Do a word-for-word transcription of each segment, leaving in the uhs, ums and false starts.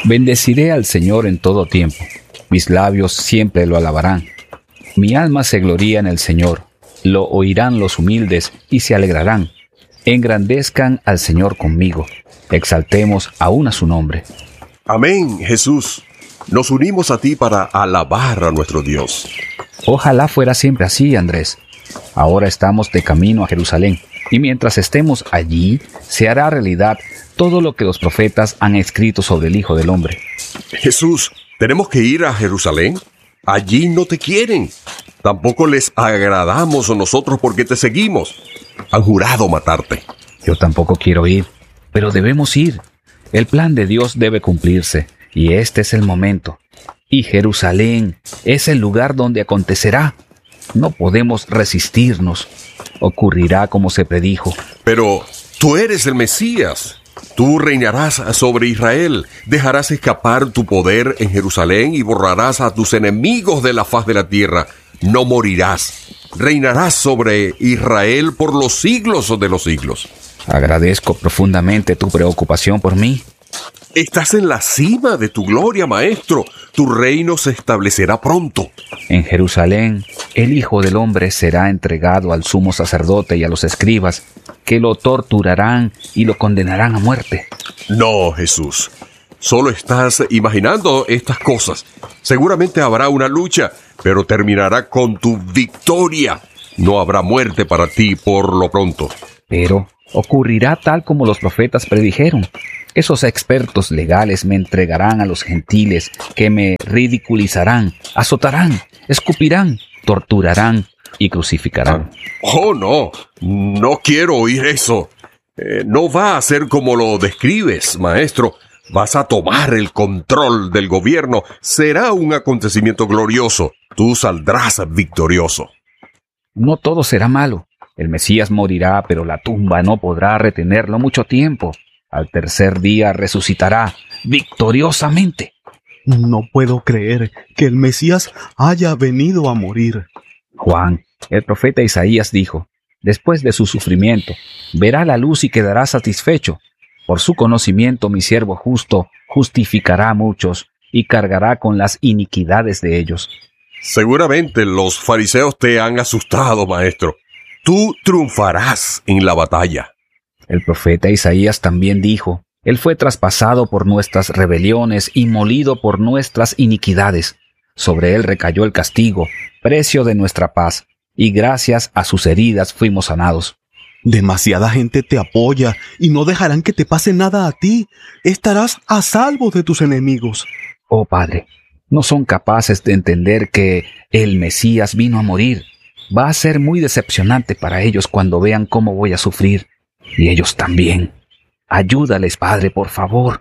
Bendeciré al Señor en todo tiempo. Mis labios siempre lo alabarán. Mi alma se gloría en el Señor. Lo oirán los humildes y se alegrarán. Engrandezcan al Señor conmigo. Exaltemos aún a su nombre. Amén, Jesús. Nos unimos a ti para alabar a nuestro Dios. Ojalá fuera siempre así, Andrés. Ahora estamos de camino a Jerusalén, y mientras estemos allí, se hará realidad todo lo que los profetas han escrito sobre el Hijo del Hombre. Jesús, ¿tenemos que ir a Jerusalén? Allí no te quieren. Tampoco les agradamos nosotros porque te seguimos. Han jurado matarte. Yo tampoco quiero ir, pero debemos ir. El plan de Dios debe cumplirse, y este es el momento. Y Jerusalén es el lugar donde acontecerá. No podemos resistirnos. Ocurrirá como se predijo. Pero tú eres el Mesías. Tú reinarás sobre Israel. Dejarás escapar tu poder en Jerusalén y borrarás a tus enemigos de la faz de la tierra. No morirás. Reinarás sobre Israel por los siglos de los siglos. Agradezco profundamente tu preocupación por mí. Estás en la cima de tu gloria, Maestro. Tu reino se establecerá pronto. En Jerusalén, el Hijo del Hombre será entregado al sumo sacerdote y a los escribas, que lo torturarán y lo condenarán a muerte. No, Jesús. Solo estás imaginando estas cosas. Seguramente habrá una lucha, pero terminará con tu victoria. No habrá muerte para ti por lo pronto. Pero ocurrirá tal como los profetas predijeron. Esos expertos legales me entregarán a los gentiles, que me ridiculizarán, azotarán, escupirán, torturarán y crucificarán. Oh, no, no quiero oír eso. Eh, no va a ser como lo describes, Maestro. Vas a tomar el control del gobierno. Será un acontecimiento glorioso. Tú saldrás victorioso. No todo será malo. El Mesías morirá, pero la tumba no podrá retenerlo mucho tiempo. Al tercer día resucitará victoriosamente. No puedo creer que el Mesías haya venido a morir. Juan, el profeta Isaías dijo, después de su sufrimiento, verá la luz y quedará satisfecho. Por su conocimiento mi siervo justo justificará a muchos y cargará con las iniquidades de ellos. Seguramente los fariseos te han asustado, Maestro. Tú triunfarás en la batalla. El profeta Isaías también dijo, Él fue traspasado por nuestras rebeliones y molido por nuestras iniquidades. Sobre Él recayó el castigo, precio de nuestra paz, y gracias a sus heridas fuimos sanados. Demasiada gente te apoya y no dejarán que te pase nada a ti. Estarás a salvo de tus enemigos. Oh Padre, no son capaces de entender que el Mesías vino a morir. Va a ser muy decepcionante para ellos cuando vean cómo voy a sufrir. Y ellos también. Ayúdales, Padre, por favor.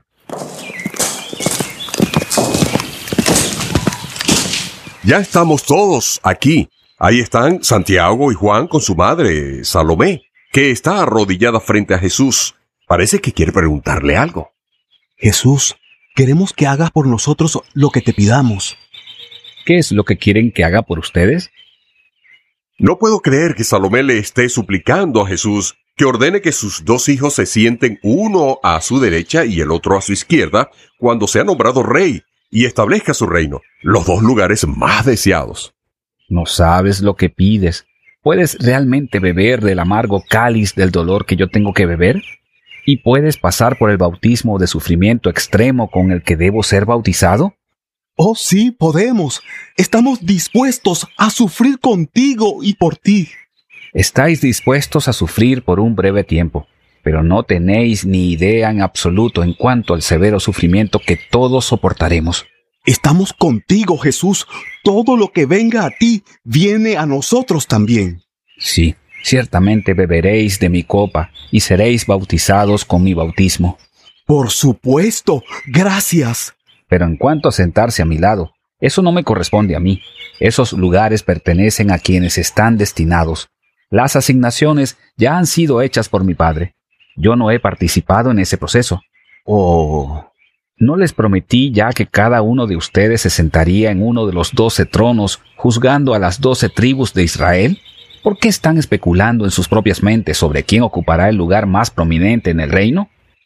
Ya estamos todos aquí. Ahí están Santiago y Juan con su madre, Salomé, que está arrodillada frente a Jesús. Parece que quiere preguntarle algo. Jesús, queremos que hagas por nosotros lo que te pidamos. ¿Qué es lo que quieren que haga por ustedes? No puedo creer que Salomé le esté suplicando a Jesús que ordene que sus dos hijos se sienten uno a su derecha y el otro a su izquierda cuando sea nombrado rey y establezca su reino, los dos lugares más deseados. No sabes lo que pides. ¿Puedes realmente beber del amargo cáliz del dolor que yo tengo que beber? ¿Y puedes pasar por el bautismo de sufrimiento extremo con el que debo ser bautizado? Oh, sí, podemos. Estamos dispuestos a sufrir contigo y por ti. Estáis dispuestos a sufrir por un breve tiempo, pero no tenéis ni idea en absoluto en cuanto al severo sufrimiento que todos soportaremos. Estamos contigo, Jesús. Todo lo que venga a ti viene a nosotros también. Sí, ciertamente beberéis de mi copa y seréis bautizados con mi bautismo. Por supuesto, gracias. Pero en cuanto a sentarse a mi lado, eso no me corresponde a mí. Esos lugares pertenecen a quienes están destinados. Las asignaciones ya han sido hechas por mi padre. Yo no he participado en ese proceso. Oh, ¿no les prometí ya que cada uno de ustedes se sentaría en uno de los doce tronos, juzgando a las doce tribus de Israel? ¿Por qué están especulando en sus propias mentes sobre quién ocupará el lugar más prominente en el reino?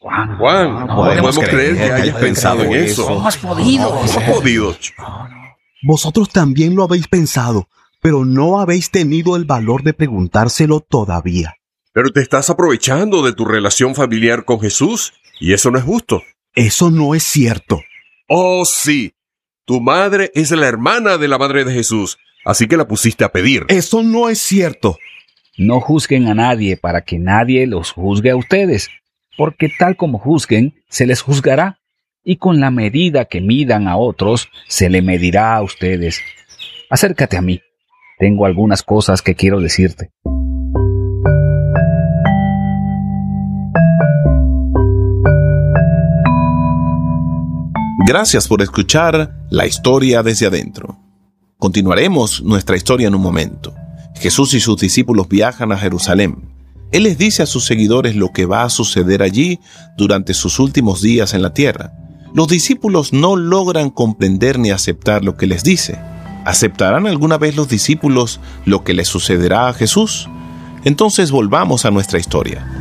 Juan, Juan, no podemos creer que hayas pensado en eso. ¿Cómo has podido? ¿Cómo has podido? Vosotros también lo habéis pensado, pero no habéis tenido el valor de preguntárselo todavía. Pero te estás aprovechando de tu relación familiar con Jesús, y eso no es justo. Eso no es cierto. Oh, sí. Tu madre es la hermana de la madre de Jesús, así que la pusiste a pedir. Eso no es cierto. No juzguen a nadie para que nadie los juzgue a ustedes, porque tal como juzguen, se les juzgará, y con la medida que midan a otros, se le medirá a ustedes. Acércate a mí. Tengo algunas cosas que quiero decirte. Gracias por escuchar La Historia desde adentro. Continuaremos nuestra historia en un momento. Jesús y sus discípulos viajan a Jerusalén. Él les dice a sus seguidores lo que va a suceder allí durante sus últimos días en la tierra. Los discípulos no logran comprender ni aceptar lo que les dice. ¿Aceptarán alguna vez los discípulos lo que les sucederá a Jesús? Entonces volvamos a nuestra historia.